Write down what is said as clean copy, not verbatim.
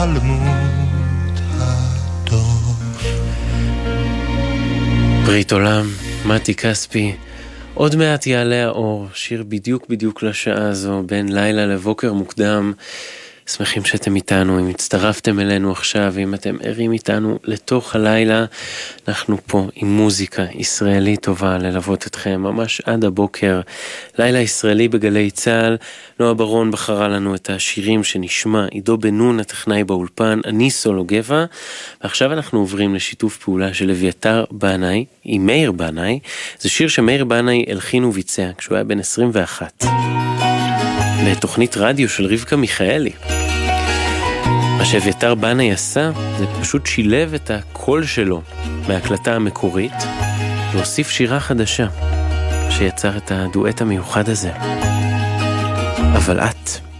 התעלמות הדוב. ברית עולם, מתי כספי. עוד מעט יעלה האור, שיר בדיוק לשעה הזו, בין לילה לבוקר מוקדם. שמחים שאתם איתנו, אם הצטרפתם אלינו עכשיו, אם אתם ערים איתנו לתוך הלילה, אנחנו פה עם מוזיקה ישראלית טובה ללוות אתכם ממש עד הבוקר. לילה ישראלי בגלי צהל. נועה ברון בחרה לנו את השירים שנשמע, עידו בן נון הטכנאי באולפן, אני סולו גבע, ועכשיו אנחנו עוברים לשיתוף פעולה של אביתר בנאי עם מאיר בנאי. זה שיר שמאיר בנאי הלחין וביצע כשהוא היה בן 21 לתוכנית רדיו של רבקה מיכאלי. מה שאביתר בנאי עשה זה פשוט שילב את הקול שלו מההקלטה המקורית והוסיף שירה חדשה שיצר את הדואט המיוחד הזה. אבל את